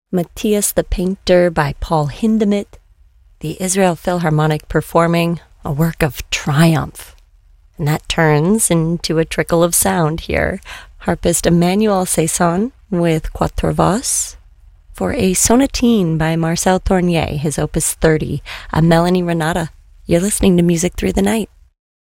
Matthias the Painter by Paul Hindemith, the Israel Philharmonic performing a work of triumph. And that turns into a trickle of sound here. Harpist Emmanuel Saison with Quatre Voix for a sonatine by Marcel Tournier, his opus 30, a Melanie Renata. You're listening to Music Through the Night.